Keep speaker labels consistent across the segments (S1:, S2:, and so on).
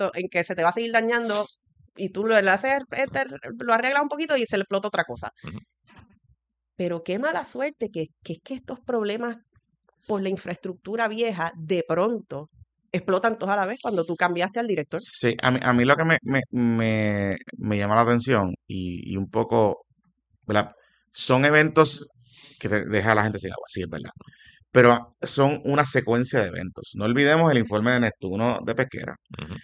S1: momento en que se te va a seguir dañando y tú lo haces, lo arreglas un poquito y se le explota otra cosa.
S2: Ujú.
S1: Pero qué mala suerte que es que estos problemas por la infraestructura vieja de pronto explotan todos a la vez cuando tú cambiaste al director.
S3: Sí, a mí lo que me llama la atención y un poco, ¿verdad? Son eventos que te deja a la gente sin agua, sí, es verdad. Pero son una secuencia de eventos. No olvidemos el informe de Neptuno de Pesquera.
S2: Ujú.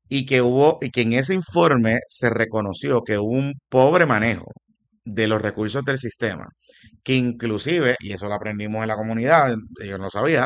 S3: Y que en ese informe se reconoció que hubo un pobre manejo de los recursos del sistema, que inclusive, y eso lo aprendimos en la comunidad, yo no sabía,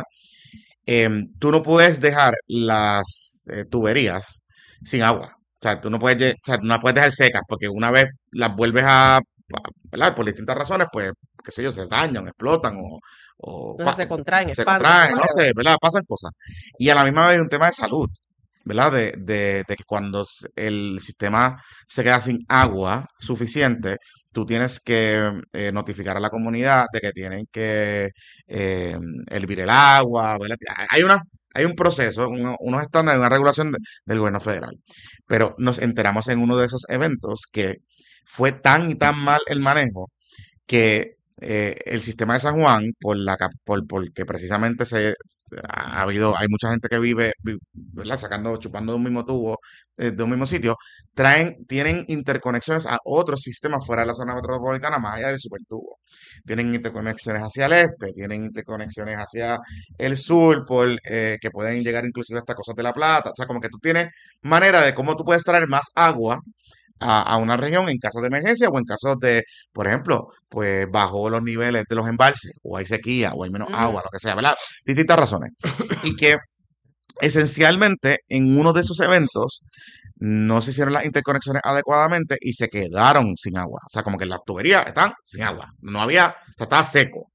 S3: tú no puedes dejar las tuberías sin agua. O sea, tú no puedes, o sea, no las puedes dejar secas porque una vez las vuelves ¿verdad? Por distintas razones, pues, qué sé yo, se dañan, explotan
S1: Entonces se contraen,
S3: se
S1: expanden,
S3: contraen, no
S1: whatever.
S3: sé, ¿verdad? Pasan cosas. Y a la misma vez hay un tema de salud, ¿verdad? De que cuando el sistema se queda sin agua suficiente, tú tienes que notificar a la comunidad de que tienen que eh, hervir el agua, ¿verdad? Hay un proceso, unos estándares, una regulación del gobierno federal. Pero nos enteramos en uno de esos eventos que fue tan y tan mal el manejo que el sistema de San Juan, porque precisamente ha habido, hay mucha gente que ¿verdad? Chupando de un mismo tubo, de un mismo sitio, tienen interconexiones a otros sistemas fuera de la zona metropolitana, más allá del supertubo. Tienen interconexiones hacia el este, tienen interconexiones hacia el sur, que pueden llegar inclusive hasta Cosas de la Plata. O sea, como que tú tienes manera de cómo tú puedes traer más agua a una región en casos de emergencia o en casos de, por ejemplo, pues bajó los niveles de los embalses, o hay sequía, o hay menos agua, lo que sea, ¿verdad? Distintas razones. Y que esencialmente en uno de esos eventos no se hicieron las interconexiones adecuadamente y se quedaron sin agua. O sea, como que las tuberías están sin agua. No había, o sea, estaba seco.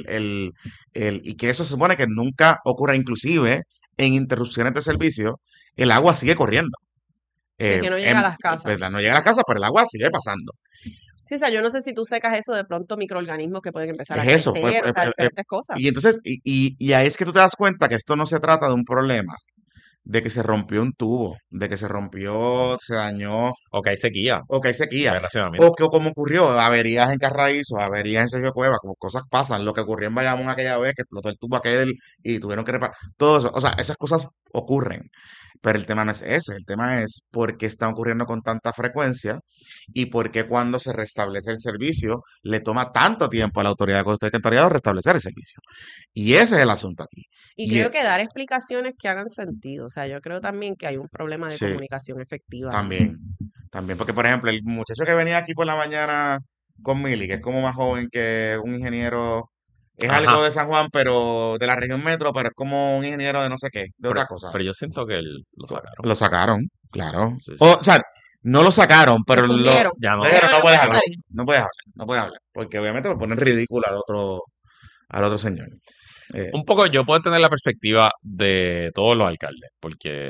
S3: Y que eso se supone que nunca ocurre, inclusive en interrupciones de servicio, el agua sigue corriendo.
S1: Sí, que no llega a las casas.
S3: ¿Verdad? No llega a la casa, pero el agua sigue pasando.
S1: Sí, o sea, yo no sé si tú secas eso, de pronto microorganismos que pueden empezar a
S3: Es eso, pues,
S1: crecer, o sea, diferentes cosas.
S3: y entonces, y ahí es que tú te das cuenta que esto no se trata de un problema de que se rompió un tubo, de que se rompió, se dañó,
S2: O que hay sequía
S3: o que hay
S2: de
S3: sequía,
S2: racionamiento.
S3: o que como ocurrió, averías en Carraízo, averías en Sergio Cueva, como cosas pasan, lo que ocurrió en Bayamón aquella vez, que explotó el tubo aquel y tuvieron que reparar, todo eso, o sea, esas cosas ocurren, pero el tema no es ese, el tema es por qué está ocurriendo con tanta frecuencia y por qué cuando se restablece el servicio le toma tanto tiempo a la autoridad de costa y alcantarillado restablecer el servicio. Y ese es el asunto aquí.
S1: Y
S3: Y
S1: creo que dar explicaciones que hagan sentido. O sea, yo creo también que hay un problema de
S3: sí,
S1: comunicación efectiva ahí.
S3: también, también, porque por ejemplo, el muchacho que venía aquí por la mañana con Mili, que es como más joven que un ingeniero, es algo
S2: Ajá.
S3: de San Juan, pero de la región metro, pero es como un ingeniero de no sé qué, de otra cosa.
S2: Pero yo siento que lo sacaron.
S3: Lo sacaron, claro.
S2: Sí, sí.
S3: O sea, no lo sacaron,
S1: Lo
S3: pero
S1: escondieron.
S2: Ya no.
S3: dijeron,
S1: Dijeron,
S3: no
S1: no
S3: puedes
S1: puede
S3: hablar,
S1: salir.
S3: no puedes hablar, no puedes hablar, porque obviamente me ponen ridículo al otro señor. Eh,
S2: Un poco yo puedo tener la perspectiva de todos los alcaldes, porque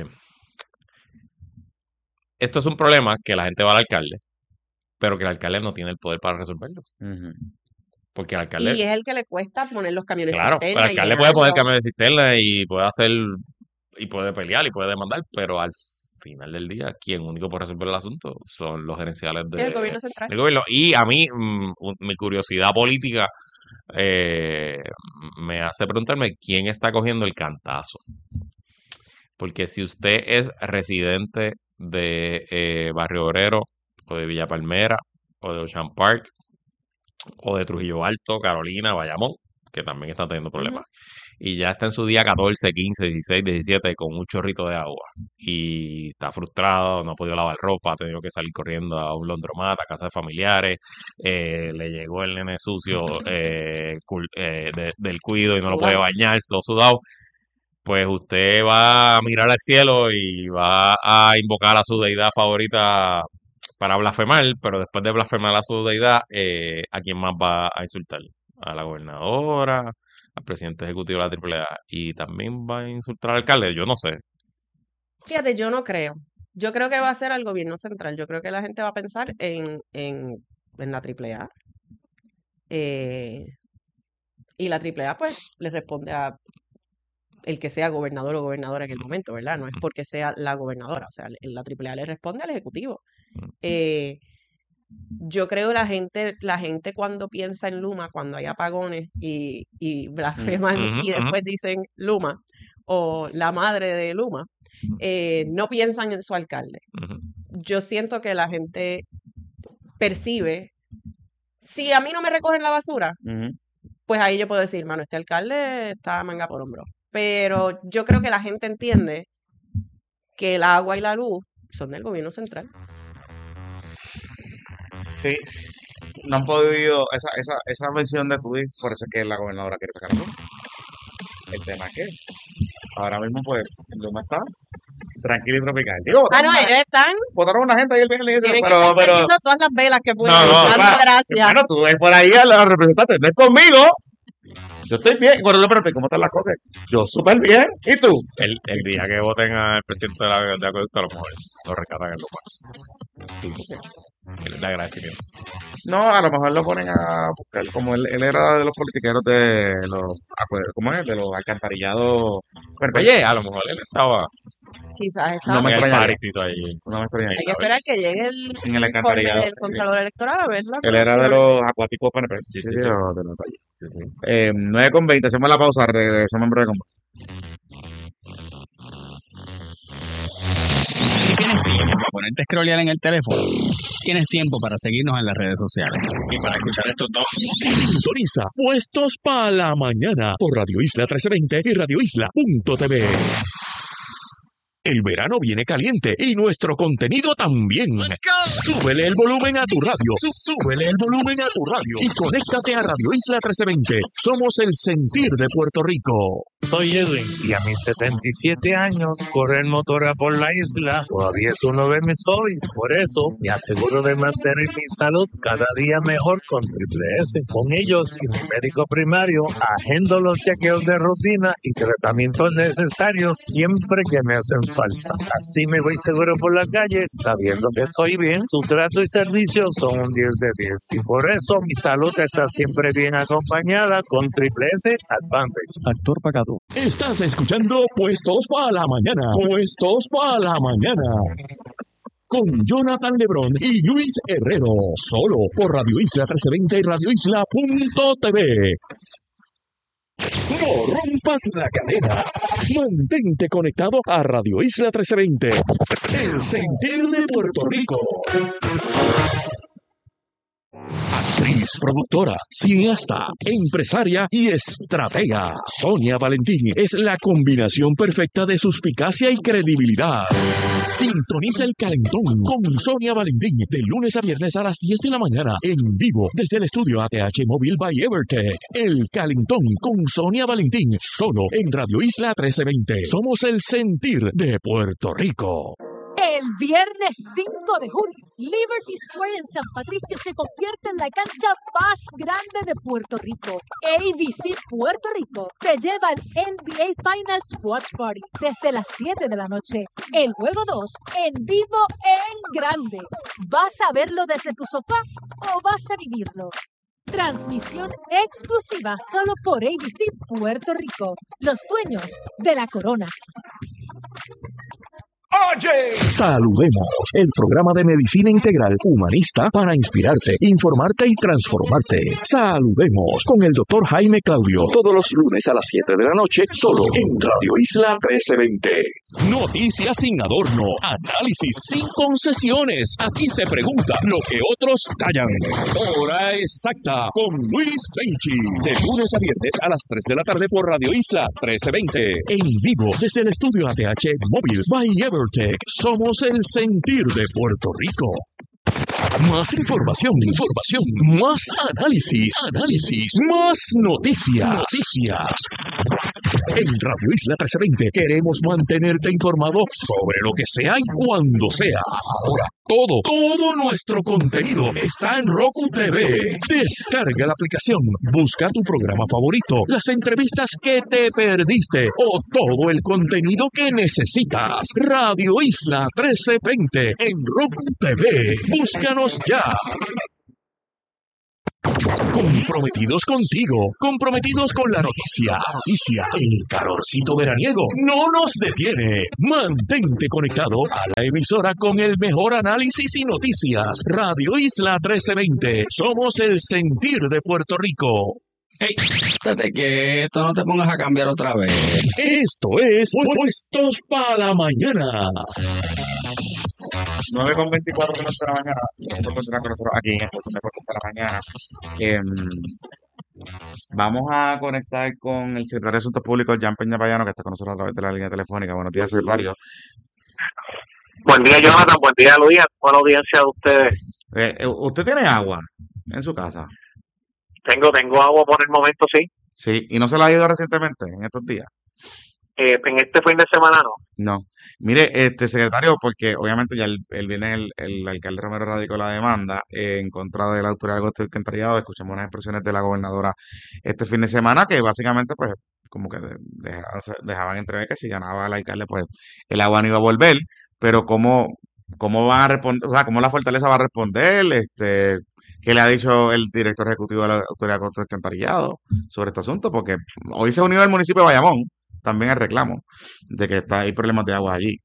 S2: esto es un problema que la gente va al alcalde, pero que el alcalde no tiene el poder para resolverlo.
S3: ujú.
S2: Porque el
S1: Y
S2: alcalde,
S1: es el que le cuesta poner los camiones
S2: claro, el
S1: cisterna y
S2: alcalde puede poner
S1: llenarlos.
S2: cambio de cisterna y puede hacer, y puede pelear y puede demandar, pero al final del día, quien único puede resolver el asunto son los gerenciales
S1: Sí, el gobierno central.
S2: del gobierno. Y a mí, mi curiosidad política eh, me hace preguntarme quién está cogiendo el cantazo. Porque si usted es residente de Barrio Obrero o de Villa Palmera o de Ocean Park o de Trujillo Alto, Carolina, Bayamón, que también están teniendo problemas. Y ya está en su día 14, 15, 16, 17 con un chorrito de agua. Y está frustrado, no ha podido lavar ropa, ha tenido que salir corriendo a un laundromat, a casa de familiares. Le llegó el nene sucio del cuido y no lo puede
S1: Sudado.
S2: bañar, todo sudado. Pues usted va a mirar al cielo y va a invocar a su deidad favorita para blasfemar, pero después de blasfemar a su deidad, ¿a quién más va a insultar? A la gobernadora, al presidente ejecutivo de la AAA y también va a insultar al alcalde, yo no sé.
S1: Fíjate, yo no creo. Yo creo que va a ser al gobierno central. Yo creo que la gente va a pensar en la AAA. Y la AAA, pues, le responde a el que sea gobernador o gobernadora en el momento, ¿verdad? No es porque sea la gobernadora, o sea, la AAA le responde al Ejecutivo. Yo creo la gente cuando piensa en Luma, cuando hay apagones y blasfeman y después dicen Luma o la madre de Luma, no piensan en su alcalde. Yo siento que la gente percibe, si a mí no me recogen la basura, pues ahí yo puedo decir, mano, este alcalde está manga por hombro. Pero yo creo que la gente entiende que el agua y la luz son del gobierno central.
S3: Sí, no han podido, esa versión de Tudy, por eso es que la gobernadora quiere sacar luz. El tema es que ahora mismo, pues, Luma está tranquilo y tropical. Digo,
S1: No, ellos están.
S3: votaron una gente ahí el viernes y
S1: Tienen
S3: eso,
S1: que estar
S3: pero.
S1: prendiendo todas las velas que pueden.
S3: No,
S1: Gracias.
S3: bueno, tú ves por ahí a los representantes, no es conmigo. Yo estoy bien. Bueno, espérate, ¿cómo están las cosas? Yo súper bien. ¿Y tú?
S2: El día que voten al presidente de acueducto, a lo mejor lo rescatan en Luma. Sí, de agradecimiento.
S3: No, a lo mejor lo ponen a buscar, como él era de los politiqueros de los, ¿cómo es? De los alcantarillados.
S2: Oye, a lo mejor él estaba
S1: Quizás está.
S3: No me
S2: en el
S3: extrañaría.
S2: parisito ahí.
S3: No me extrañaría.
S1: Hay que esperar que llegue el
S3: En el alcantarillado.
S1: del Contralor Electoral a verlo.
S3: Él era de los acuáticos PNP.
S2: Sí,
S3: Sí,
S2: sí,
S3: de
S2: sí.
S3: los de allí. 9:20, hacemos la pausa, regresamos en breve con
S4: Si tienes tiempo para ponerte a scrollear en el teléfono, tienes tiempo para seguirnos en las redes sociales y para escuchar estos dos.
S5: Sintoniza Puestos para la Mañana por Radio Isla 1320 y radioisla.tv. El verano viene caliente y nuestro contenido también. Súbele el volumen a tu radio. Súbele el volumen a tu radio. Y conéctate a Radio Isla 1320. Somos el sentir de Puerto Rico.
S6: Soy Edwin y a mis 77 años correr motora por la isla todavía es uno de mis hobbies. Por eso me aseguro de mantener mi salud cada día mejor con Triple S. Con ellos y mi médico primario agendo los chequeos de rutina y tratamientos necesarios siempre que me hacen falta. Así me voy seguro por la calle sabiendo que estoy bien. Su trato y servicio son un 10 de 10 y por eso mi salud está siempre bien acompañada con Triple S Advantage.
S4: Actor pagado.
S5: Estás escuchando Puestos para la Mañana. Puestos para la Mañana. Con Jonathan Lebrón y Luis Herrero. Solo por Radio Isla 1320 y radioisla.tv. No rompas la cadena. Mantente conectado a Radio Isla 1320. El sentir de Puerto Rico. Actriz, productora, cineasta, empresaria y estratega. Sonia Valentín es la combinación perfecta de suspicacia y credibilidad. Sintoniza El Calentón con Sonia Valentín de lunes a viernes a las 10 de la mañana en vivo desde el estudio ATH Móvil by Evertech. El Calentón con Sonia Valentín solo en Radio Isla 1320. Somos el sentir de Puerto Rico.
S7: El viernes 5 de junio, Liberty Square en San Patricio se convierte en la cancha más grande de Puerto Rico. ABC Puerto Rico te lleva al NBA Finals Watch Party desde las 7 de la noche. El juego 2 en vivo en grande. ¿Vas a verlo desde tu sofá o vas a vivirlo? Transmisión exclusiva solo por ABC Puerto Rico, los dueños de la corona.
S5: Oye, saludemos el programa de medicina integral humanista para inspirarte, informarte y transformarte. Saludemos con el doctor Jaime Claudio todos los lunes a las 7 de la noche solo en Radio Isla 1320. Noticias sin adorno, análisis sin concesiones. Aquí se pregunta lo que otros callan. Hora exacta con Luis Penchi de lunes a viernes a las 3 de la tarde por Radio Isla 1320 en vivo desde el estudio ATH Móvil by Evertech. Somos el sentir de Puerto Rico. Más información, más análisis, más noticias. En Radio Isla 1320 queremos mantenerte informado sobre lo que sea y cuando sea. Ahora, todo nuestro contenido está en Roku TV. Descarga la aplicación, busca tu programa favorito, las entrevistas que te perdiste o todo el contenido que necesitas. Radio Isla 1320 en Roku TV. Búscanos ya. Comprometidos contigo, comprometidos con la noticia. El calorcito veraniego no nos detiene. Mantente conectado a la emisora con el mejor análisis y noticias. Radio Isla 1320. Somos el sentir de Puerto Rico.
S4: Hey, estate quieto, no te pongas a cambiar otra vez.
S5: Esto es Puestos para la Mañana.
S3: 9:24 minutos de la mañana. Nosotros continuamos con nosotros aquí en el Puestos para la Mañana. Vamos a conectar con el secretario de Asuntos Públicos, Jan Peña Payano, que está con nosotros a través de la línea telefónica. Buenos días, secretario.
S8: Buen día, Jonathan. Buen día, Luis. Buena audiencia de ustedes.
S3: ¿Usted tiene agua en su casa?
S8: Tengo agua por el momento, sí.
S3: Sí, ¿y no se la ha ido recientemente, en estos días?
S8: En este fin de semana no.
S3: No. Mire, secretario, porque obviamente ya el viernes el alcalde Romero radicó la demanda en contra de la autoridad de agosto y alcantarillado. Escuchamos unas expresiones de la gobernadora este fin de semana que básicamente, pues, como que dejaban entrever que si ganaba el alcalde, pues, el agua no iba a volver. Pero ¿cómo van a responder? O sea, ¿cómo la Fortaleza va a responder? ¿Qué le ha dicho el director ejecutivo de la autoridad de agosto y alcantarillado sobre este asunto? Porque hoy se unió el municipio de Bayamón también el reclamo de que hay problemas de agua allí.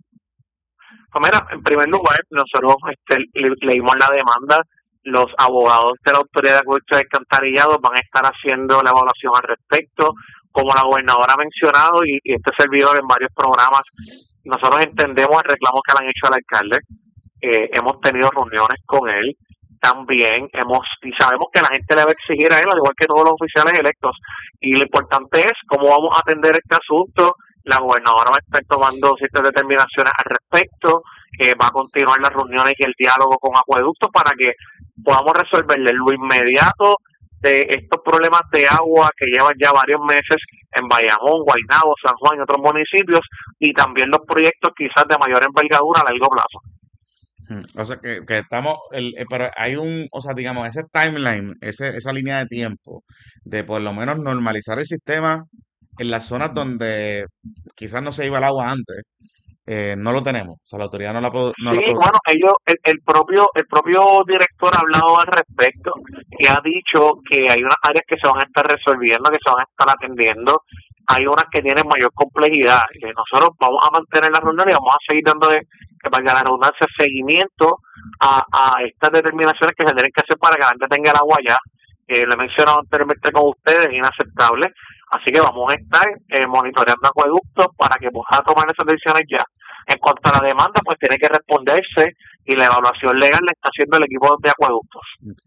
S8: Pues mira, en primer lugar, nosotros leímos la demanda. Los abogados de la autoridad de acueductos y alcantarillados van a estar haciendo la evaluación al respecto. Como la gobernadora ha mencionado y este servidor en varios programas, nosotros entendemos el reclamo que le han hecho al alcalde. Hemos tenido reuniones con él. También y sabemos que la gente le va a exigir a él, al igual que todos los oficiales electos. Y lo importante es cómo vamos a atender este asunto. La gobernadora va a estar tomando ciertas determinaciones al respecto. Va a continuar las reuniones y el diálogo con acueductos para que podamos resolverle lo inmediato de estos problemas de agua que llevan ya varios meses en Bayamón, Guaynabo, San Juan y otros municipios, y también los proyectos quizás de mayor envergadura a largo plazo.
S3: O sea que estamos, pero hay o sea, digamos, ese timeline, esa línea de tiempo de por lo menos normalizar el sistema en las zonas donde quizás no se iba el agua antes, no lo tenemos. O sea, la autoridad no la puede.
S8: Bueno, el propio director ha hablado al respecto y ha dicho que hay unas áreas que se van a estar resolviendo, que se van a estar atendiendo. Hay unas que tienen mayor complejidad. Nosotros vamos a mantener la reunión y vamos a seguir dándole, que valga la redundancia, seguimiento a estas determinaciones que se tienen que hacer para que la gente tenga el agua allá. Lo he mencionado anteriormente con ustedes, es inaceptable. Así que vamos a estar monitoreando acueductos para que pueda tomar esas decisiones ya. En cuanto a la demanda, pues tiene que responderse y la evaluación legal la está haciendo el equipo de acueductos.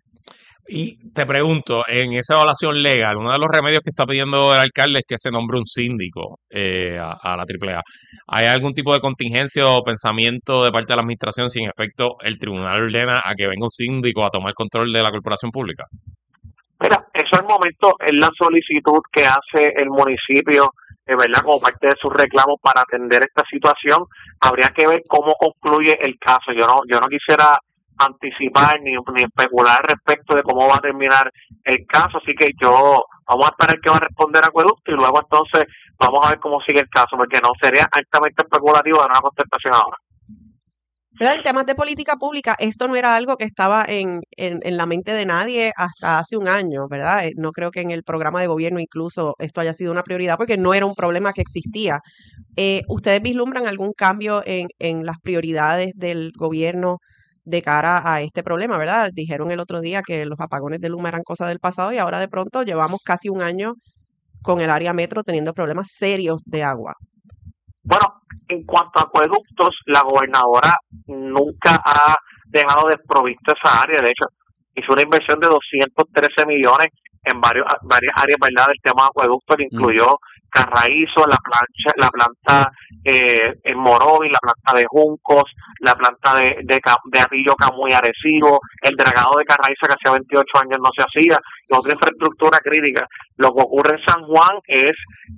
S2: Y te pregunto, en esa evaluación legal, uno de los remedios que está pidiendo el alcalde es que se nombre un síndico a la AAA. ¿Hay algún tipo de contingencia o pensamiento de parte de la administración si en efecto el tribunal ordena a que venga un síndico a tomar control de la corporación pública?
S8: Mira, eso al momento es la solicitud que hace el municipio, ¿verdad? Como parte de sus reclamos para atender esta situación. Habría que ver cómo concluye el caso. Yo no quisiera anticipar ni especular respecto de cómo va a terminar el caso, así que vamos a esperar que va a responder Acueducto y luego entonces vamos a ver cómo sigue el caso, porque no sería altamente especulativo dar una contestación ahora.
S1: ¿Verdad? En temas de política pública, esto no era algo que estaba en la mente de nadie hasta hace un año, ¿verdad? No creo que en el programa de gobierno incluso esto haya sido una prioridad porque no era un problema que existía. ¿Ustedes vislumbran algún cambio en las prioridades del gobierno de cara a este problema, verdad? Dijeron el otro día que los apagones de Luma eran cosa del pasado y ahora de pronto llevamos casi un año con el área metro teniendo problemas serios de agua.
S8: Bueno, en cuanto a acueductos, la gobernadora nunca ha dejado desprovisto esa área. De hecho, hizo una inversión de 213 millones en varias áreas, ¿verdad?, del tema de acueductos, que incluyó Carraízo, la planta en Morovis, la planta de Juncos, la planta de Atillo, Camuy, Arecibo, el dragado de Carraízo que hacía 28 años no se hacía, y otra infraestructura crítica. Lo que ocurre en San Juan es,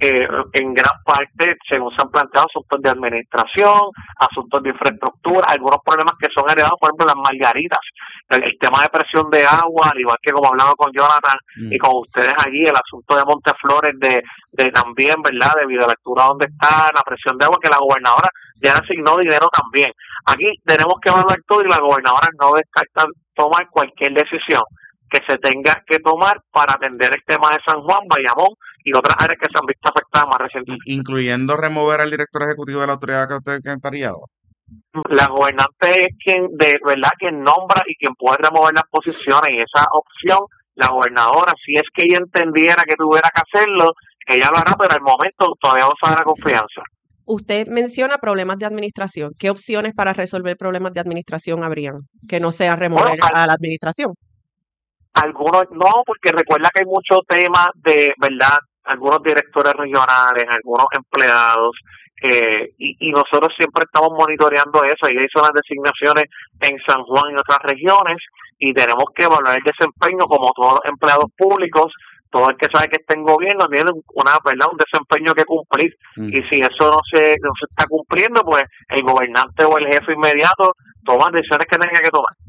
S8: en gran parte, según se han planteado, asuntos de administración, asuntos de infraestructura, algunos problemas que son heredados, por ejemplo, las margaritas, el tema de presión de agua, al igual que como hablaba con Jonathan y con ustedes allí, el asunto de Monteflores, de también, ¿verdad?, debido a la altura donde está, la presión de agua, que la gobernadora ya le asignó dinero también. Aquí tenemos que evaluar todo y la gobernadora no descarta tomar cualquier decisión. que se tenga que tomar para atender el tema de San Juan, Bayamón y otras áreas que se han visto afectadas más recientemente.
S3: Incluyendo remover al director ejecutivo de la autoridad de alcantarillado.
S8: La gobernante es quien de verdad quien nombra y quien puede remover las posiciones, y esa opción la gobernadora, si es que ella entendiera que tuviera que hacerlo, ella lo hará, pero al momento todavía no se da confianza.
S1: Usted menciona problemas de administración. ¿Qué opciones para resolver problemas de administración habrían que no sea remover a la administración?
S8: Algunos no, porque recuerda que hay mucho tema de, ¿verdad? Algunos directores regionales, algunos empleados, y nosotros siempre estamos monitoreando eso. Ella hizo las designaciones en San Juan y otras regiones, y tenemos que evaluar el desempeño como todos los empleados públicos. Todo el que sabe que está en gobierno tiene un desempeño que cumplir, y si eso no se está cumpliendo, pues el gobernante o el jefe inmediato toma decisiones que tenga que tomar.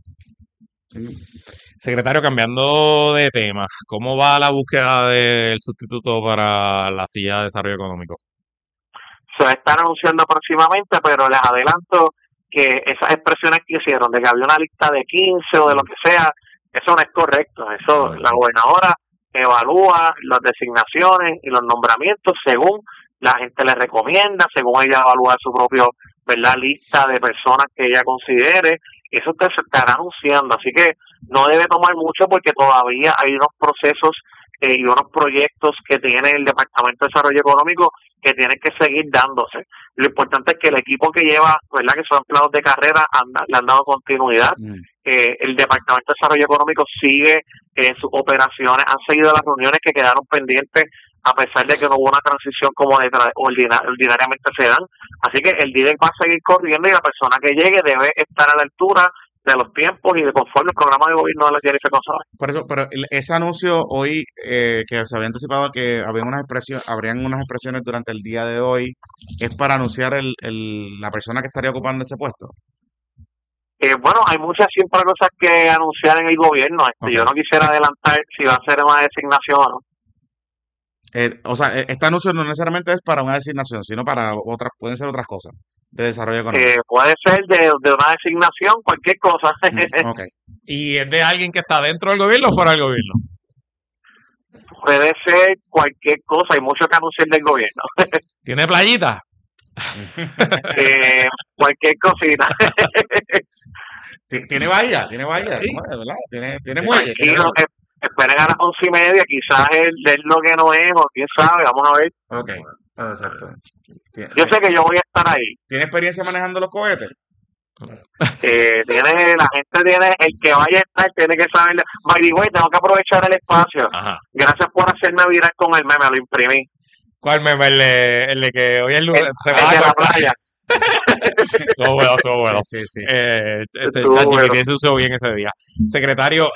S2: Secretario, cambiando de tema, ¿cómo va la búsqueda del sustituto para la silla de desarrollo económico?
S8: Se va a estar anunciando próximamente, pero les adelanto que esas expresiones que hicieron de que había una lista de 15 o de lo que sea, eso no es correcto. Eso la gobernadora evalúa las designaciones y los nombramientos según la gente le recomienda, según ella evalúa su propio, ¿verdad?, lista de personas que ella considere. Eso se estará anunciando, así que no debe tomar mucho, porque todavía hay unos procesos y unos proyectos que tiene el Departamento de Desarrollo Económico que tienen que seguir dándose. Lo importante es que el equipo que lleva, ¿verdad?, que son empleados de carrera, le han dado continuidad. El Departamento de Desarrollo Económico sigue sus operaciones, han seguido las reuniones que quedaron pendientes, a pesar de que no hubo una transición como ordinariamente se dan. Así que el DIDEC va a seguir corriendo, y la persona que llegue debe estar a la altura de los tiempos y de conforme el programa de gobierno de la Jennifer González.
S3: Por eso, pero ese anuncio hoy, que se había anticipado que habrían unas expresiones durante el día de hoy, ¿es para anunciar la persona que estaría ocupando ese puesto?
S8: Bueno, hay muchas siempre cosas que anunciar en el gobierno.
S3: Okay.
S8: Yo no quisiera adelantar si va a ser una designación o no.
S3: O sea, este anuncio no necesariamente es para una designación, sino para otras, pueden ser otras cosas de desarrollo económico.
S8: Puede ser de una designación, cualquier cosa.
S3: Okay.
S2: ¿Y es de alguien que está dentro del gobierno o fuera del gobierno?
S8: Puede ser cualquier cosa, hay mucho que anunciar del gobierno.
S2: ¿Tiene playita?
S8: Cualquier cosita.
S3: ¿Tiene valla? ¿Tiene valla?
S2: Sí.
S3: ¿Tiene muelle?
S8: Esperen a las 11:30, quizás es lo que no es, o quién sabe, vamos a ver.
S3: Ok, exacto.
S8: Yo sé que yo voy a estar ahí.
S3: ¿Tiene experiencia manejando los cohetes?
S8: La gente tiene, el que vaya a estar tiene que saber. By the way, tengo que aprovechar el espacio.
S2: Ajá.
S8: Gracias por hacerme viral con el meme, lo imprimí.
S2: ¿Cuál meme? El de que hoy es lunes.
S8: El de la playa.
S2: Todo bueno.
S3: Sí.
S2: ChatGPT se usó bien ese día. Secretario,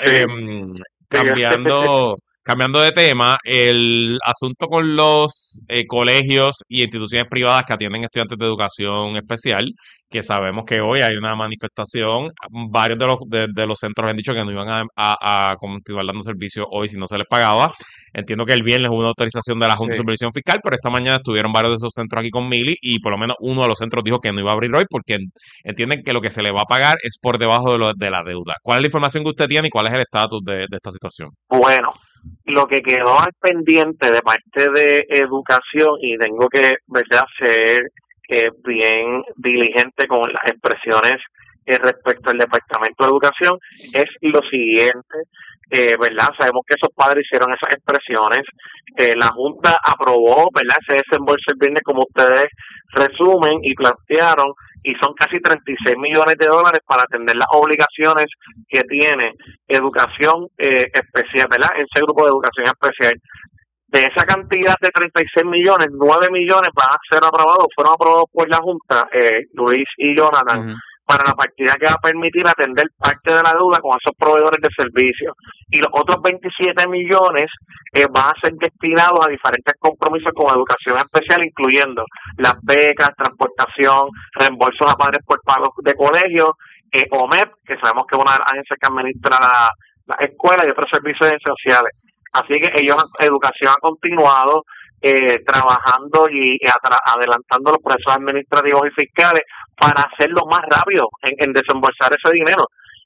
S2: cambiando de tema, el asunto con los colegios y instituciones privadas que atienden estudiantes de educación especial, que sabemos que hoy hay una manifestación. Varios de los centros han dicho que no iban a continuar dando servicio hoy si no se les pagaba. Entiendo que el viernes hubo una autorización de la Junta de Supervisión Fiscal, pero esta mañana estuvieron varios de esos centros aquí con Mili, y por lo menos uno de los centros dijo que no iba a abrir hoy porque entienden que lo que se le va a pagar es por debajo de la deuda. ¿Cuál es la información que usted tiene y cuál es el estatus de esta situación?
S8: Bueno, lo que quedó al pendiente de parte de educación, y tengo que, ¿verdad?, ser bien diligente con las expresiones respecto al Departamento de Educación, es lo siguiente. ¿Verdad? Sabemos que esos padres hicieron esas expresiones. La Junta aprobó, ¿verdad?, ese desembolso el viernes, como ustedes resumen y plantearon, y son casi 36 millones de dólares para atender las obligaciones que tiene educación especial, ¿verdad?, ese grupo de educación especial. De esa cantidad de 36 millones, 9 millones van a ser aprobados, fueron aprobados por la Junta, Luis y Jonathan, para la partida que va a permitir atender parte de la deuda con esos proveedores de servicios. Y los otros 27 millones van a ser destinados a diferentes compromisos con educación especial, incluyendo las becas, transportación, reembolsos a padres por pagos de colegio, OMEP, que sabemos que es una agencia que administra la escuela, y otros servicios esenciales. Así que educación ha continuado trabajando y adelantando los procesos administrativos y fiscales para hacerlo más rápido en desembolsar ese dinero.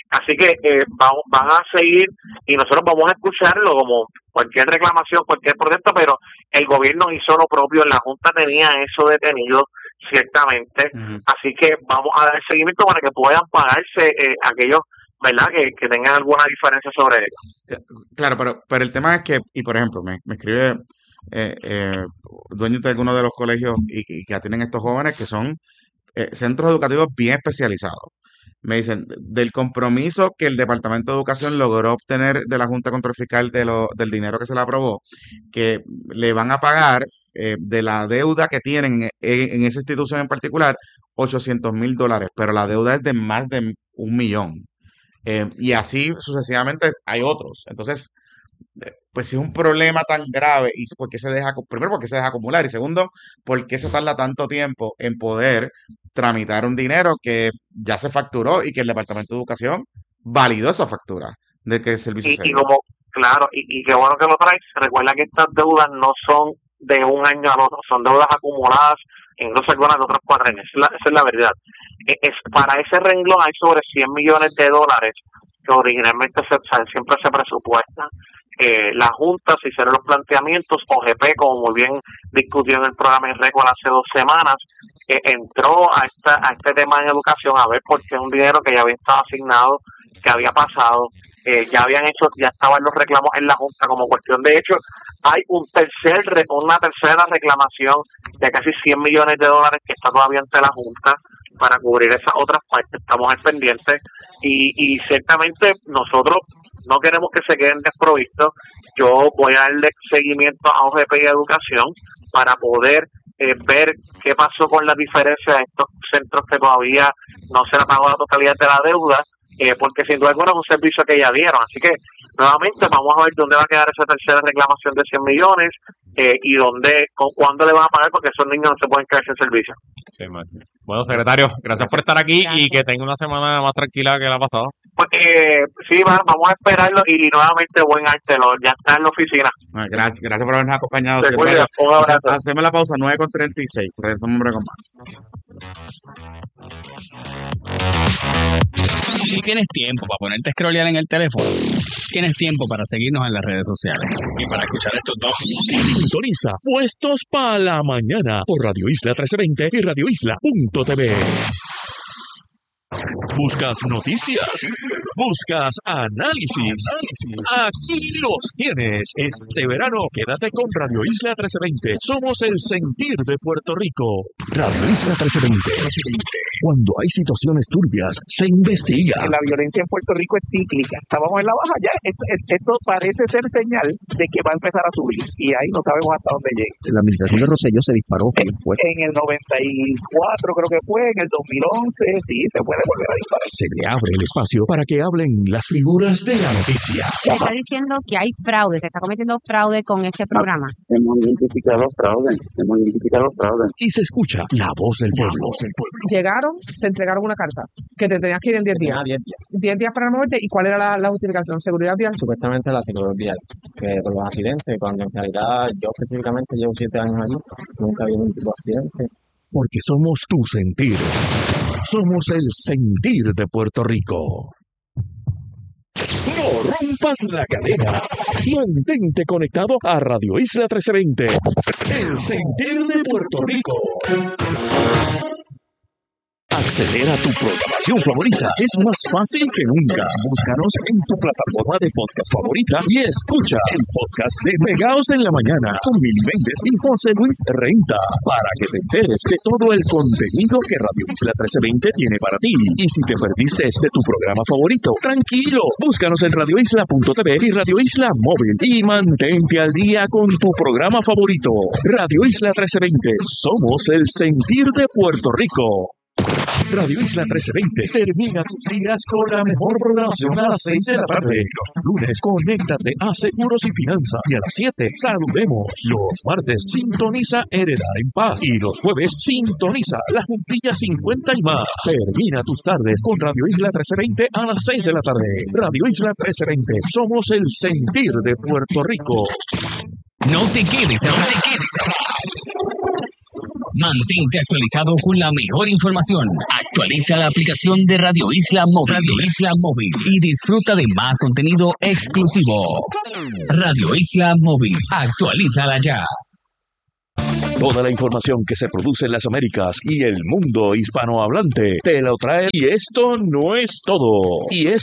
S8: Así que van a seguir y nosotros vamos a escucharlo como cualquier reclamación, cualquier protesta, pero el gobierno hizo lo propio, la Junta tenía eso detenido ciertamente, así que vamos a dar seguimiento para que puedan pagarse aquellos, ¿verdad?, que tengan alguna diferencia sobre ello.
S3: Claro, pero el tema es que, y por ejemplo, me escribe dueños de algunos de los colegios y que atienden a estos jóvenes que son centros educativos bien especializados. Me dicen, del compromiso que el Departamento de Educación logró obtener de la Junta Control Fiscal del dinero que se le aprobó, que le van a pagar de la deuda que tienen en esa institución en particular, $800,000, pero la deuda es de más de 1,000,000. Y así sucesivamente hay otros. Entonces, pues si es un problema tan grave, y primero, ¿por qué se deja acumular? Y segundo, ¿por qué se tarda tanto tiempo en poder tramitar un dinero que ya se facturó y que el Departamento de Educación validó esa factura de que el servicio se dio?
S8: Claro, y qué bueno que lo traes. Recuerda que estas deudas no son de un año al otro, son deudas acumuladas, incluso algunas de otros cuatrenios. Esa es la verdad. Para ese renglón hay sobre $100 millones que originalmente siempre se presupuestan. La Junta se hicieron los planteamientos, OGP, como muy bien discutió en el programa en récord hace 2 semanas, entró a este tema en educación a ver por qué es un dinero que ya había estado asignado, que había pasado, ya estaban los reclamos en la Junta como cuestión. De hecho, hay una tercera reclamación de casi $100 millones que está todavía ante la Junta para cubrir esas otras partes. Estamos al pendiente y ciertamente nosotros no queremos que se queden desprovistos. Yo voy a darle seguimiento a OGP y a Educación para poder ver qué pasó con la diferencia de estos centros que todavía no se le pagó la totalidad de la deuda, porque sin duda alguna es un servicio que ya dieron. Así que nuevamente vamos a ver dónde va a quedar esa tercera reclamación de 100 millones y cuándo le van a pagar, porque esos niños no se pueden quedar sin servicio.
S2: Sí, bueno, secretario, gracias por estar aquí y que tenga una semana más tranquila que la pasada.
S8: Pues, sí, vamos a esperarlo y nuevamente buen arte, ya está en la oficina.
S3: Gracias por habernos acompañado.
S8: Se cuida, un abrazo.
S3: Hacemos la pausa, 9:36. Regresamos un breve con más.
S4: Si tienes tiempo para ponerte a scrollear en el teléfono, tienes tiempo para seguirnos en las redes sociales y para escuchar estos dos.
S5: Sintoniza Puestos para la Mañana por Radio Isla 1320 y radioisla.tv. ¿Buscas noticias? ¿Buscas análisis? Aquí los tienes. Este verano quédate con Radio Isla 1320. Somos el sentir de Puerto Rico. Radio Isla 1320. Cuando hay situaciones turbias, se investiga.
S9: La violencia en Puerto Rico es cíclica. Estábamos en la baja ya. Esto parece ser señal de que va a empezar a subir. Y ahí no sabemos hasta dónde llegue.
S10: La administración de Rosselló se disparó.
S9: En el 94 creo que fue, en el 2011, sí, se puede volver a disparar.
S5: Se le abre el espacio para que hablen las figuras de la noticia.
S11: Se está diciendo que hay fraude, se está cometiendo fraude con este programa.
S9: Hemos identificado fraude.
S5: Y se escucha la voz del pueblo.
S1: Llegaron, te entregaron una carta que te tenías que ir en 10 días. 10 días para moverte. ¿Y cuál era la justificación? ¿Seguridad vial?
S12: Supuestamente la seguridad vial, que por los accidentes, cuando en realidad yo específicamente llevo 7 años allí, nunca había ningún tipo de accidente.
S5: Porque somos tu sentir. Somos el sentir de Puerto Rico. No rompas la cadena. Mantente conectado a Radio Isla 1320. El sentir de Puerto Rico. Acceder a tu programación favorita es más fácil que nunca. Búscanos en tu plataforma de podcast favorita y escucha el podcast de Pegaos en la Mañana con Mili Méndez y José Luis Renta para que te enteres de todo el contenido que Radio Isla 1320 tiene para ti. Y si te perdiste de tu programa favorito, tranquilo, búscanos en radioisla.tv y Radio Isla Móvil y mantente al día con tu programa favorito. Radio Isla 1320, somos el sentir de Puerto Rico. Radio Isla 1320 termina tus días con la mejor programación a las 6 de la tarde. Los lunes, conéctate a Seguros y Finanzas. Y a las 7, saludemos. Los martes, sintoniza Heredar en Paz. Y los jueves, sintoniza La Juntilla 50 y más. Termina tus tardes con Radio Isla 1320 a las 6 de la tarde. Radio Isla 1320. Somos el sentir de Puerto Rico.
S4: No te quedes atrás. Mantente actualizado con la mejor información. Actualiza la aplicación de Radio Isla Móvil y disfruta de más contenido exclusivo. Radio Isla Móvil. Actualízala ya.
S5: Toda la información que se produce en las Américas y el mundo hispanohablante te lo trae. Y esto no es todo.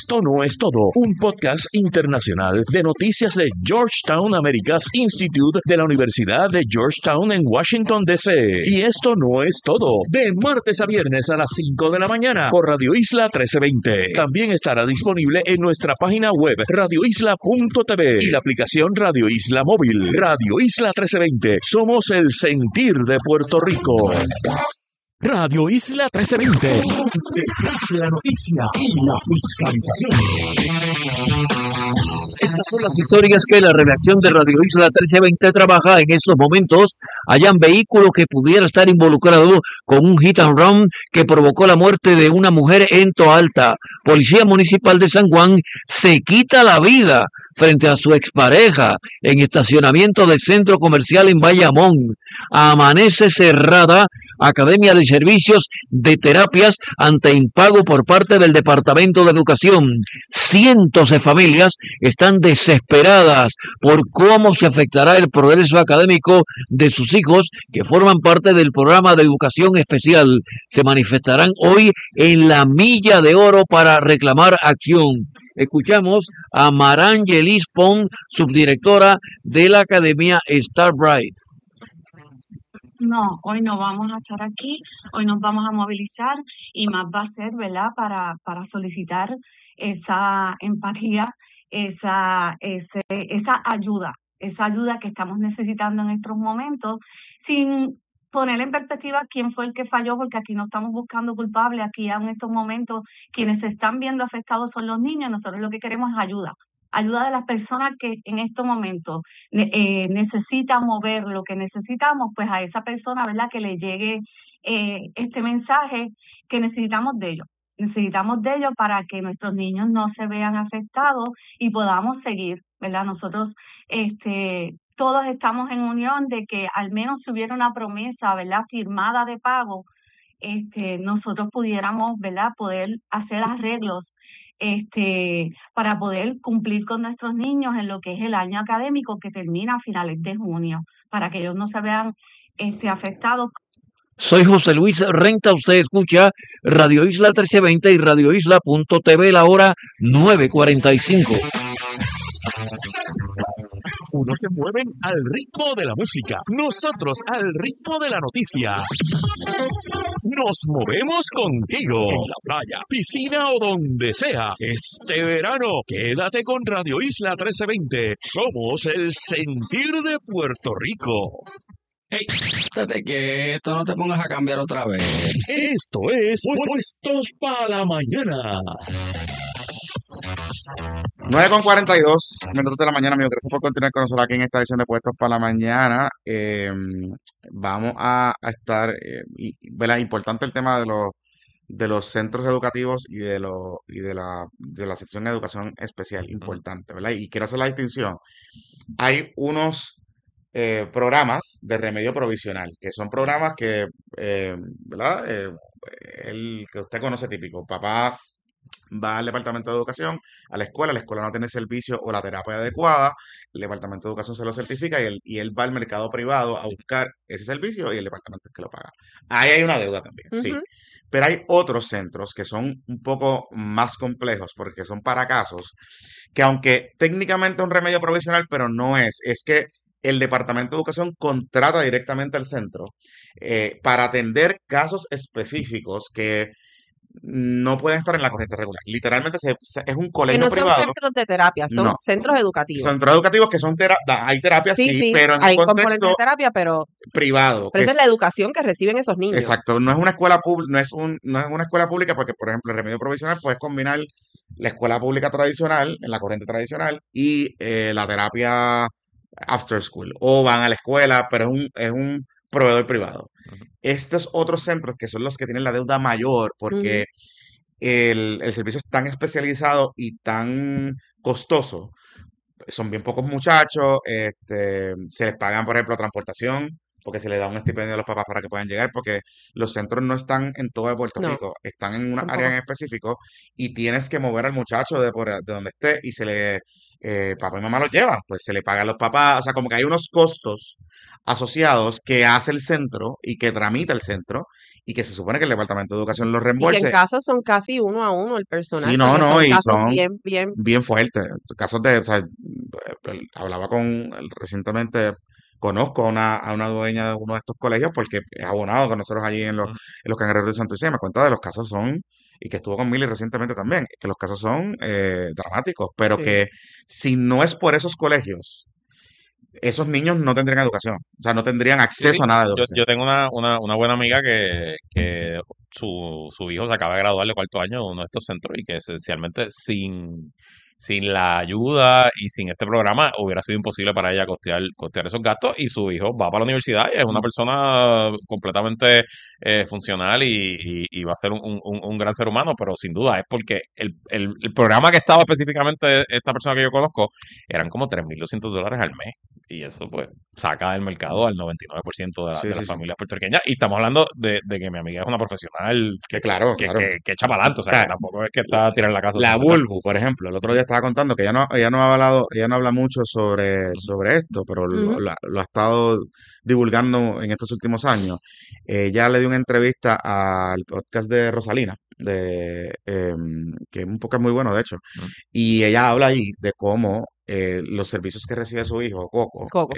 S5: Un podcast internacional de noticias de Georgetown Americas Institute de la Universidad de Georgetown en Washington, D.C. Y esto no es todo. De martes a viernes a las 5 de la mañana por Radio Isla 1320. También estará disponible en nuestra página web radioisla.tv y la aplicación Radio Isla Móvil. Radio Isla 1320. Somos el sentir de Puerto Rico. Radio Isla 1320. La noticia y la fiscalización.
S13: Estas son las historias que la redacción de Radio Isla 1320 trabaja en estos momentos. Hayan vehículos que pudiera estar involucrado con un hit and run que provocó la muerte de una mujer en Toalta. Policía Municipal de San Juan se quita la vida frente a su expareja en estacionamiento del centro comercial en Bayamón. Amanece cerrada Academia de Servicios de Terapias ante impago por parte del Departamento de Educación. Cientos de familias están desesperadas por cómo se afectará el progreso académico de sus hijos que forman parte del programa de educación especial. Se manifestarán hoy en la Milla de Oro para reclamar acción. Escuchamos a Marangelis Pon, subdirectora de la Academia Starbright.
S14: No, hoy no vamos a estar aquí, hoy nos vamos a movilizar y más va a ser, ¿verdad?, para solicitar esa empatía, esa ayuda que estamos necesitando en estos momentos, sin poner en perspectiva quién fue el que falló, porque aquí no estamos buscando culpables, aquí en estos momentos quienes se están viendo afectados son los niños, nosotros lo que queremos es ayuda de las personas que en estos momentos necesitan mover lo que necesitamos, pues a esa persona, ¿verdad?, que le llegue este mensaje que necesitamos de ellos. Necesitamos de ellos para que nuestros niños no se vean afectados y podamos seguir, ¿verdad? Nosotros todos estamos en unión de que al menos si hubiera una promesa, ¿verdad?, firmada de pago, nosotros pudiéramos, ¿verdad?, poder hacer arreglos para poder cumplir con nuestros niños en lo que es el año académico que termina a finales de junio, para que ellos no se vean afectados.
S13: Soy José Luis Renta, usted escucha Radio Isla 1320 y radioisla.tv, la hora 9:45.
S5: Unos se mueven al ritmo de la música, nosotros al ritmo de la noticia. Nos movemos contigo en la playa, piscina o donde sea. Este verano, quédate con Radio Isla 1320. Somos el sentir de Puerto Rico.
S4: Hey, estate quieto, no te pongas a cambiar otra vez.
S5: Esto es Puestos para la Mañana.
S3: 9:42 de la mañana, amigos. Gracias por continuar con nosotros aquí en esta edición de Puestos para la Mañana. Vamos a estar, ¿verdad? Importante el tema de los centros educativos y de la sección de educación especial, importante, ¿verdad? Y quiero hacer la distinción. Hay unos programas de remedio provisional, que son programas que, ¿verdad? El que usted conoce típico, papá va al Departamento de Educación, a la escuela no tiene servicio o la terapia adecuada, el Departamento de Educación se lo certifica y él va al mercado privado a buscar ese servicio y el departamento es que lo paga. Ahí hay una deuda también, sí. Pero hay otros centros que son un poco más complejos porque son para casos que aunque técnicamente es un remedio provisional, pero no es que el Departamento de Educación contrata directamente al centro para atender casos específicos que no pueden estar en la corriente regular. Literalmente es un colegio privado.
S1: No son centros de terapia, son centros educativos.
S3: Centros educativos que son hay terapias, sí, pero en
S1: hay
S3: un
S1: componentes
S3: contexto
S1: de terapia, pero
S3: privado.
S1: Pero esa es la educación que reciben esos niños.
S3: Exacto, no es una escuela pública, no es una escuela pública porque, por ejemplo, el remedio provisional puedes combinar la escuela pública tradicional, en la corriente tradicional, y la terapia after school. O van a la escuela, pero es un proveedor privado. Estos otros centros que son los que tienen la deuda mayor porque el servicio es tan especializado y tan costoso, son bien pocos muchachos, se les pagan, por ejemplo, transportación, porque se le da un estipendio a los papás para que puedan llegar, porque los centros no están en todo Puerto
S1: No,
S3: Rico, están en una
S1: son
S3: área en
S1: pocos.
S3: específico y tienes que mover al muchacho de donde esté y papá y mamá los llevan, pues se le paga a los papás, o sea, como que hay unos costos asociados que hace el centro y que tramita el centro y que se supone que el Departamento de Educación los
S1: Y que en
S3: reembolse.
S1: casos son casi 1-a-1 el
S3: Sí,
S1: personal,
S3: no,
S1: porque
S3: no,
S1: son
S3: y
S1: casos
S3: son
S1: bien.
S3: fuertes. Casos o sea, hablaba recientemente, conozco a una dueña de uno de estos colegios porque es abonado con nosotros allí en los Cangrejeros de Santurce y me cuenta de los casos y que estuvo con Milly recientemente también, que los casos son dramáticos, pero
S1: Sí.
S3: que si no es por esos colegios, esos niños no tendrían educación, o sea, no tendrían
S2: Sí,
S3: acceso a nada de
S2: yo
S3: educación.
S2: tengo una buena amiga que su hijo se acaba de graduar de cuarto año de uno de estos centros y que esencialmente sin la ayuda y sin este programa hubiera sido imposible para ella costear esos gastos y su hijo va para la universidad y es una persona completamente funcional y va a ser un gran ser humano, pero sin duda es porque el programa que estaba específicamente esta persona que yo conozco eran como $3,200 al mes y eso pues saca del mercado al 99% de
S3: Sí,
S2: las
S3: sí, sí.
S2: familias puertorriqueñas y estamos hablando de que mi amiga es una profesional
S3: Claro.
S2: que echa para adelante, o
S3: O
S2: sea que
S3: sea,
S2: tampoco es que está tirando la casa
S3: la
S2: sin hacer nada.
S3: Bulbu, por ejemplo, el otro día estaba contando que ella no habla mucho sobre esto, pero
S1: Ujú.
S3: lo ha estado divulgando en estos últimos años. Ella le dio una entrevista al podcast de Rosalina, que es un podcast muy bueno, de hecho, y ella habla ahí de cómo los servicios que recibe su hijo, Coco,
S1: Coco.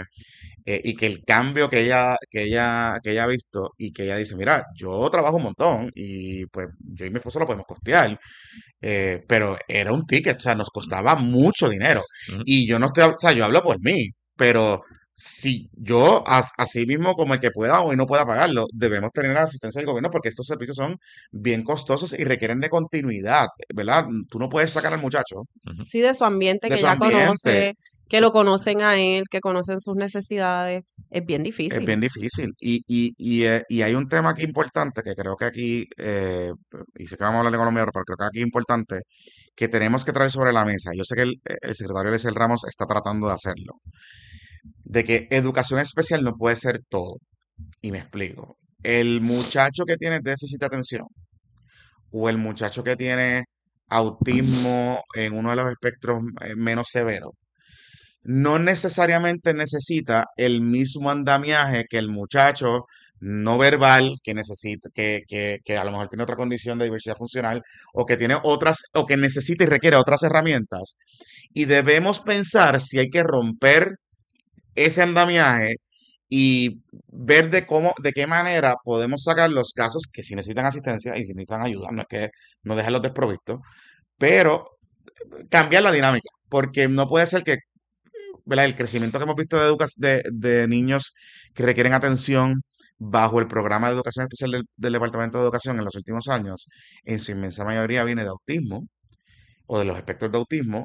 S3: y que el cambio que ella ha visto y que ella dice, mira, yo trabajo un montón y pues yo y mi esposo lo podemos costear, pero era un ticket, o sea, nos costaba mucho dinero. Y yo no estoy, o sea, yo hablo por mí, pero si yo, así mismo como el que pueda o no pueda pagarlo, debemos tener la asistencia del gobierno porque estos servicios son bien costosos y requieren de continuidad, ¿verdad? Tú no puedes sacar al muchacho
S1: Sí, de su ambiente
S3: de
S1: que
S3: su
S1: ya
S3: ambiente.
S1: conoce, que lo conocen a él, que conocen sus necesidades. Es bien
S3: Es
S1: difícil.
S3: bien difícil. Y hay un tema aquí importante que creo que aquí, y sé que vamos a hablar de economía ahora, pero creo que aquí es importante que tenemos que traer sobre la mesa. Yo sé que el secretario Eliezer Ramos está tratando de hacerlo. De que educación especial no puede ser todo. Y me explico. El muchacho que tiene déficit de atención o el muchacho que tiene autismo en uno de los espectros menos severos no necesariamente necesita el mismo andamiaje que el muchacho no verbal que necesita, que a lo mejor tiene otra condición de diversidad funcional o que tiene otras, o que necesita y requiere otras herramientas. Y debemos pensar si hay que romper ese andamiaje y ver de qué manera podemos sacar los casos que sí necesitan asistencia y sí necesitan ayuda, no es que no dejarlos desprovistos, pero cambiar la dinámica, porque no puede ser que, ¿verdad? El crecimiento que hemos visto de niños que requieren atención bajo el programa de educación especial del Departamento de Educación en los últimos años, en su inmensa mayoría viene de autismo o de los espectros de autismo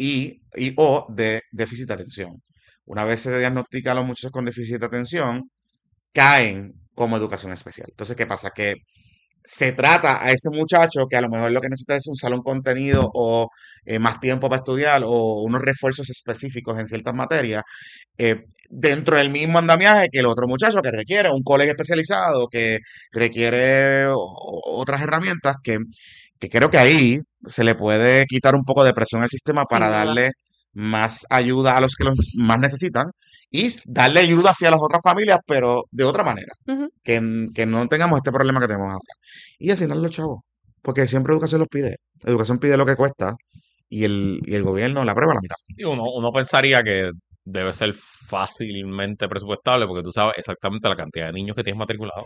S3: o de déficit de atención. Una vez se diagnostica a los muchachos con déficit de atención, caen como educación especial. Entonces, ¿qué pasa? Que se trata a ese muchacho que a lo mejor lo que necesita es un salón contenido o más tiempo para estudiar o unos refuerzos específicos en ciertas materias, dentro del mismo andamiaje que el otro muchacho que requiere un colegio especializado, que requiere otras herramientas que creo que ahí se le puede quitar un poco de presión al sistema
S1: Sin
S3: para
S1: duda.
S3: darle más ayuda a los que los más necesitan y darle ayuda hacia las otras familias, pero de otra manera,
S1: Ujú.
S3: que no tengamos este problema que tenemos ahora. Y asignarle los chavos, porque siempre educación los pide. Educación pide lo que cuesta y el gobierno la aprueba a la mitad.
S2: Y uno pensaría que debe ser fácilmente presupuestable porque tú sabes exactamente la cantidad de niños que tienes matriculados.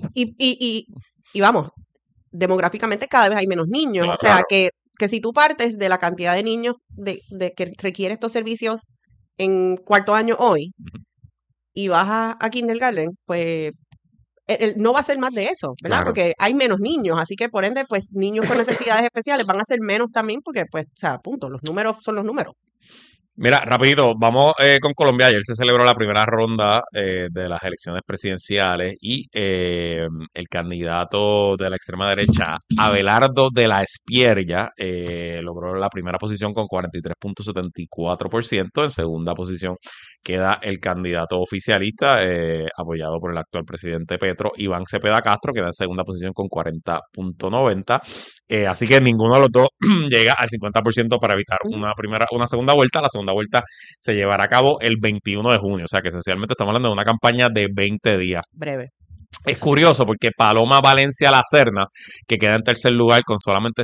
S1: Y vamos, demográficamente cada vez hay menos niños.
S2: Claro,
S1: O sea,
S2: claro.
S1: que si tú partes de la cantidad de niños de que requiere estos servicios en cuarto año hoy y vas a kindergarten, pues no va a ser más de eso, ¿verdad?
S3: Claro.
S1: Porque hay menos niños, así que por ende, pues niños con necesidades especiales van a ser menos también porque, pues, o sea, punto, los números son los números.
S2: Mira, rapidito, vamos con Colombia. Ayer se celebró la primera ronda de las elecciones presidenciales y el candidato de la extrema derecha, Abelardo de la Espriella, logró la primera posición con 43.74%. En segunda posición queda el candidato oficialista, apoyado por el actual presidente Petro, Iván Cepeda Castro, queda en segunda posición con 40.90%. Así que ninguno de los dos llega al 50% para evitar una segunda vuelta. La segunda vuelta se llevará a cabo el 21 de junio, o sea que esencialmente estamos hablando de una campaña de 20 días.
S1: Breve.
S2: Es curioso porque Paloma Valencia La Serna, que queda en tercer lugar con solamente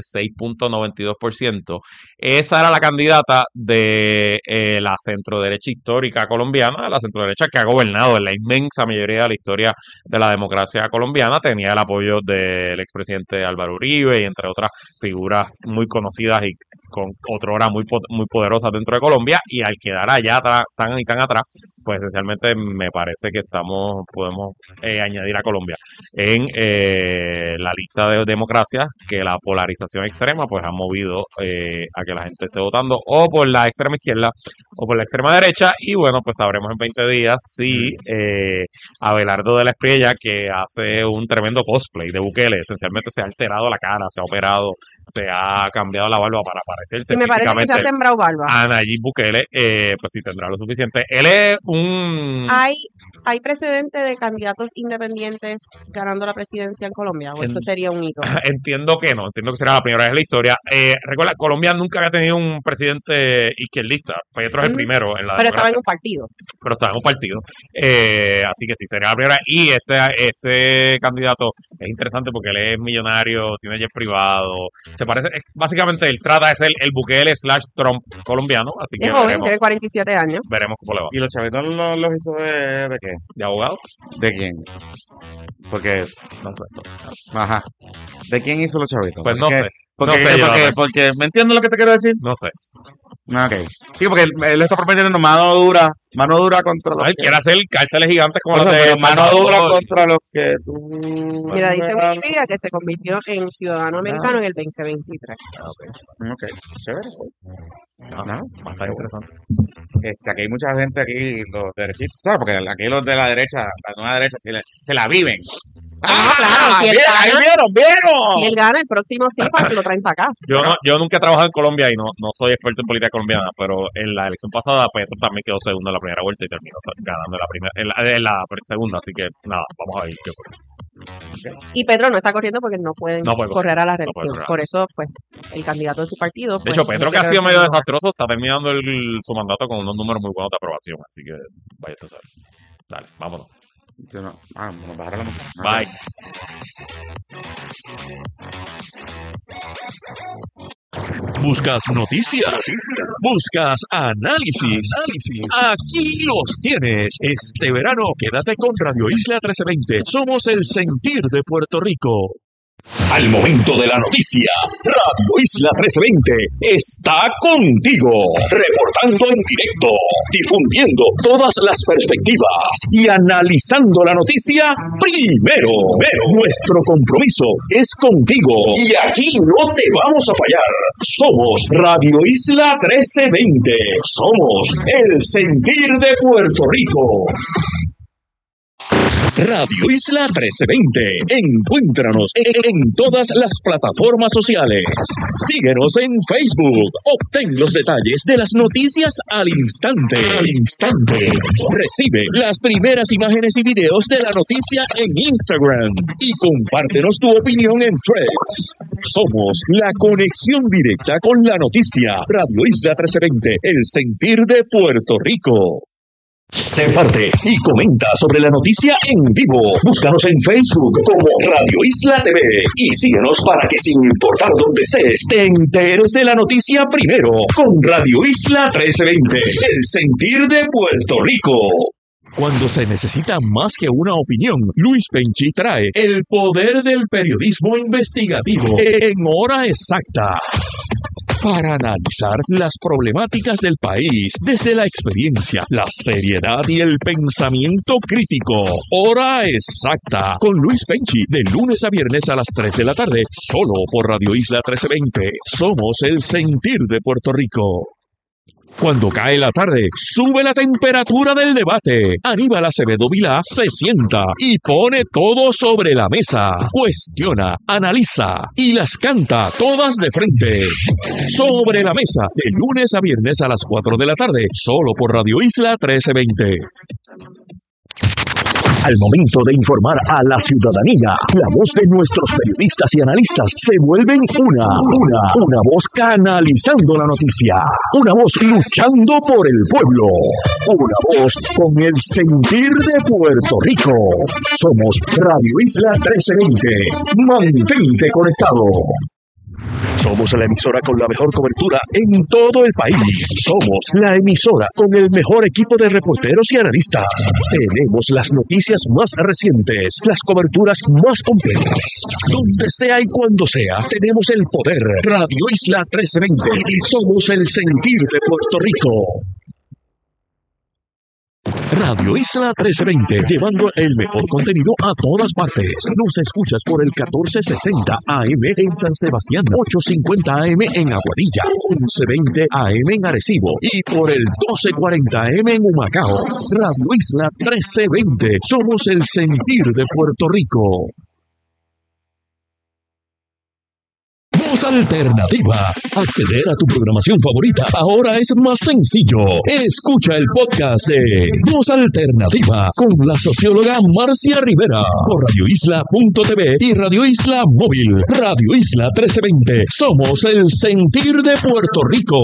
S2: 6.92%, esa era la candidata de la centroderecha histórica colombiana, la centroderecha que ha gobernado en la inmensa mayoría de la historia de la democracia colombiana. Tenía el apoyo del expresidente Álvaro Uribe y entre otras figuras muy conocidas y con otrora muy poderosas dentro de Colombia, y al quedar allá tan y tan atrás, pues esencialmente me parece que podemos añadir a Colombia en la lista de democracias que la polarización extrema pues ha movido a que la gente esté votando o por la extrema izquierda o por la extrema derecha. Y bueno, pues sabremos en 20 días si Abelardo de la Espriella, que hace un tremendo cosplay de Bukele, esencialmente se ha alterado la cara, se ha operado, se ha cambiado la barba para parecerse
S1: Y me parece que se ha sembrado barba.
S2: a Nayib Bukele, pues sí tendrá lo suficiente. Él es un...
S1: ¿Hay precedente de candidatos independientes ganando la presidencia en Colombia? ¿O esto sería un hito?
S2: Entiendo que no, entiendo que será la primera vez en la historia. Recuerda, Colombia nunca había tenido un presidente izquierdista. Petro es el primero en la
S1: Pero estaba
S2: democracia.
S1: en un partido.
S2: Pero estaba en un partido. Así que sí, sería la primera. Y este candidato es interesante porque él es millonario, tiene jet privado. Se parece, básicamente él trata de ser el Bukele / Trump colombiano. Así que
S1: Es joven,
S2: veremos,
S1: tiene 47 años.
S2: veremos cómo le va.
S3: ¿Y los chavitos los hizo de qué?
S2: ¿De abogado?
S3: ¿De quién? Porque,
S2: No sé.
S3: ajá. ¿De quién hizo los chavitos?
S2: Pues no
S3: Porque-
S2: sé.
S3: Porque,
S2: No sé, Jonathan.
S3: porque, ¿me entiendes lo que te quiero decir?
S2: No sé.
S3: Ah, ok. Sí, porque él está prometiendo mano dura contra los
S2: Él
S3: que...
S2: quiere hacer cárceles gigantes como
S3: Por
S2: las
S3: eso,
S2: de
S3: pero mano
S2: Salvador.
S3: dura contra los que tú...
S1: Mira, dice Wikipedia que se convirtió en ciudadano americano en el 2023.
S3: Ok, chévere.
S2: Ah, bastante interesante.
S3: Aquí hay mucha gente aquí, los derechistas, ¿sabes? Porque aquí los de la derecha, la nueva derecha, se la viven.
S1: Claro, si él
S3: Bien, ahí
S1: gana,
S3: vieron.
S1: si él gana, el próximo sí, pues lo traen para acá.
S2: Yo nunca he trabajado en Colombia y no soy experto en política colombiana, pero en la elección pasada Petro también quedó segundo en la primera vuelta y terminó ganando en la segunda, así que nada, vamos a ver qué ocurre.
S1: Y Petro no está corriendo porque no pueden
S2: No puede
S1: correr a la
S2: no puede
S1: reelección.
S2: correr.
S1: Por eso, pues, el candidato de su partido.
S2: De
S1: pues,
S2: hecho, Petro,
S1: no
S2: que ha
S1: quiere
S2: sido
S1: ver
S2: medio
S1: su-
S2: desastroso, está terminando su mandato con unos números muy buenos de aprobación, así que vaya a saber. Dale, vámonos.
S3: Vamos, bajar la música.
S2: Bye.
S5: ¿Buscas noticias? ¿Buscas análisis? Aquí los tienes. Este verano quédate con Radio Isla 1320. Somos el sentir de Puerto Rico. Al momento de la noticia, Radio Isla 1320 está contigo, reportando en directo, difundiendo todas las perspectivas y analizando la noticia primero. Nuestro compromiso es contigo y aquí no te vamos a fallar. Somos Radio Isla 1320. Somos el sentir de Puerto Rico. Radio Isla 1320. Encuéntranos en todas las plataformas sociales. Síguenos en Facebook. Obtén los detalles de las noticias al instante. Recibe las primeras imágenes y videos de la noticia en Instagram. Y compártenos tu opinión en Threads. Somos la conexión directa con la noticia. Radio Isla 1320. El sentir de Puerto Rico. Sé parte y comenta sobre la noticia en vivo. Búscanos en Facebook como Radio Isla TV y síguenos para que sin importar dónde estés, te enteres de la noticia primero con Radio Isla 1320, el sentir de Puerto Rico. Cuando se necesita más que una opinión, Luis Penchi trae el poder del periodismo investigativo en hora exacta. Para analizar las problemáticas del país desde la experiencia, la seriedad y el pensamiento crítico. Hora exacta con Luis Penchi de lunes a viernes a las 3 de la tarde, solo por Radio Isla 1320. Somos el sentir de Puerto Rico. Cuando cae la tarde, sube la temperatura del debate. Aníbal Acevedo Vilá se sienta y pone todo sobre la mesa. Cuestiona, analiza y las canta todas de frente. Sobre la mesa, de lunes a viernes a las 4 de la tarde, solo por Radio Isla 1320. Al momento de informar a la ciudadanía, la voz de nuestros periodistas y analistas se vuelven una voz canalizando la noticia, una voz luchando por el pueblo, una voz con el sentir de Puerto Rico. Somos Radio Isla 1320. Mantente conectado. Somos la emisora con la mejor cobertura en todo el país. Somos la emisora con el mejor equipo de reporteros y analistas. Tenemos las noticias más recientes, las coberturas más completas. Donde sea y cuando sea, tenemos el poder. Radio Isla 1320. Somos el sentir de Puerto Rico. Radio Isla 1320, llevando el mejor contenido a todas partes. Nos escuchas por el 1460 AM en San Sebastián, 850 AM en Aguadilla, 1120 AM en Arecibo y por el 1240 AM en Humacao. Radio Isla 1320, somos el sentir de Puerto Rico. Voz Alternativa. Acceder a tu programación favorita ahora es más sencillo. Escucha el podcast de Voz Alternativa con la socióloga Marcia Rivera por radioisla.tv y Radio Isla Móvil. Radio Isla 1320. Somos el sentir de Puerto Rico.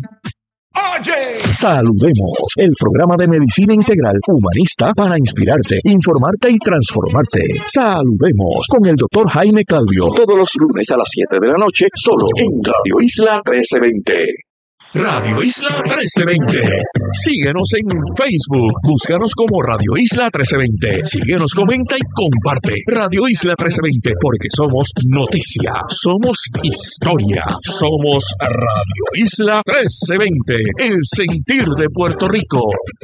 S5: Saludemos, el programa de medicina integral humanista para inspirarte, informarte y transformarte. Saludemos con el Dr. Jaime Claudio, todos los lunes a las 7 de la noche, solo en Radio Isla 1320. Radio Isla 1320. Síguenos en Facebook. Búscanos como Radio Isla 1320. Síguenos, comenta y comparte. Radio Isla 1320, porque somos noticia, somos historia, somos Radio Isla 1320, el sentir de Puerto Rico.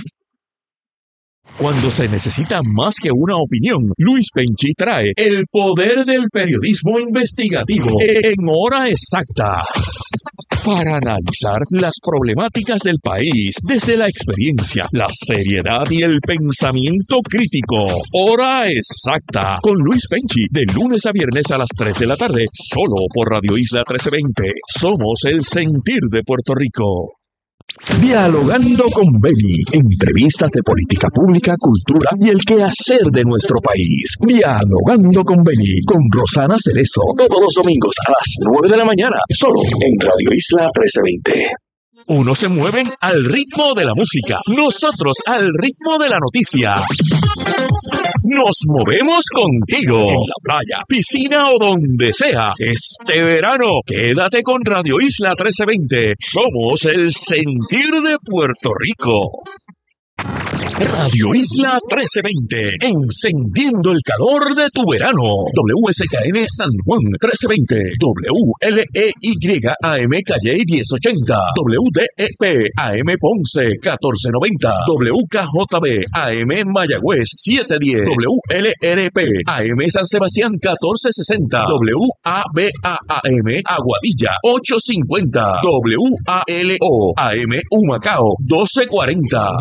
S5: Cuando se necesita más que una opinión, Luis Penchi trae el poder del periodismo investigativo en hora exacta para analizar las problemáticas del país desde la experiencia, la seriedad y el pensamiento crítico. Hora exacta con Luis Penchi, de lunes a viernes a las 3 de la tarde, solo por Radio Isla 1320. Somos el sentir de Puerto Rico. Dialogando con Beni, entrevistas de política pública, cultura y el quehacer de nuestro país. Dialogando con Beni, con Rosana Cerezo, todos los domingos a las 9 de la mañana, solo en Radio Isla 1320. Unos se mueven al ritmo de la música, nosotros al ritmo de la noticia. Nos movemos contigo, en la playa, piscina o donde sea. Este verano, quédate con Radio Isla 1320. Somos el sentir de Puerto Rico. Radio Isla 1320, encendiendo el calor de tu verano. WSKN San Juan 1320, WLEY AM Calle 1080, WDEP AM Ponce 1490, WKJB AM Mayagüez 710, WLRP AM San Sebastián 1460, WABAM Aguadilla 850, WALO AM Humacao 1240,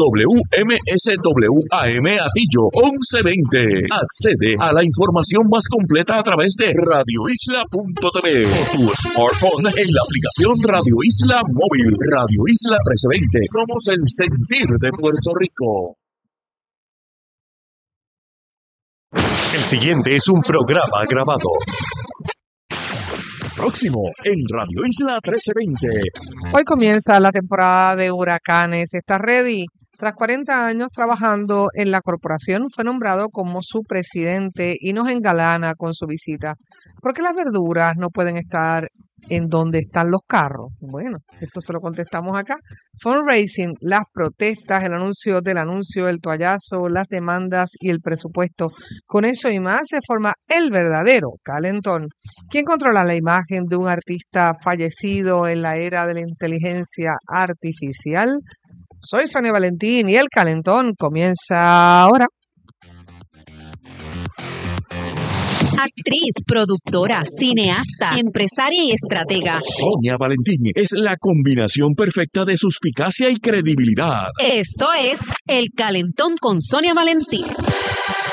S5: MSWAM Atillo 1120. Accede a la información más completa a través de radioisla.tv o tu smartphone en la aplicación Radio Isla Móvil. Radio Isla 1320. Somos el sentir de Puerto Rico. El siguiente es un programa grabado. Próximo en Radio Isla 1320.
S15: Hoy comienza la temporada de huracanes. ¿Estás ready? Tras 40 años trabajando en la corporación, fue nombrado como su presidente y nos engalana con su visita. ¿Por qué las verduras no pueden estar en donde están los carros? Bueno, eso se lo contestamos acá. Fundraising, las protestas, el anuncio, el toallazo, las demandas y el presupuesto. Con eso y más se forma el verdadero calentón. ¿Quién controla la imagen de un artista fallecido en la era de la inteligencia artificial? Soy Sonia Valentín y el calentón comienza ahora.
S16: Actriz, productora, cineasta, empresaria y estratega.
S5: Sonia Valentín es la combinación perfecta de suspicacia y credibilidad.
S16: Esto es El Calentón con Sonia Valentín.